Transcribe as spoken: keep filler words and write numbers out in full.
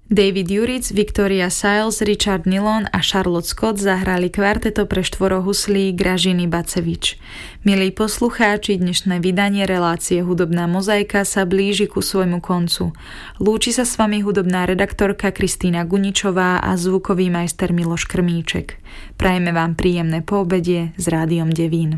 David Juric, Victoria Siles, Richard Nilon a Charlotte Scott zahrali kvarteto pre štvorohuslí Gražiny Bacevič. Milí poslucháči, dnešné vydanie relácie Hudobná mozaika sa blíži ku svojmu koncu. Lúči sa s vami hudobná redaktorka Kristína Guničová a zvukový majster Miloš Krmíček. Prajeme vám príjemné poobedie s Rádiom Devín.